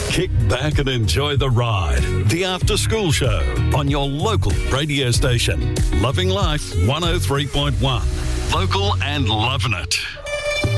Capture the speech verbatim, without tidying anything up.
Kick back and enjoy the ride. The After School Show on your local radio station. Loving Life one oh three point one. Local and loving it.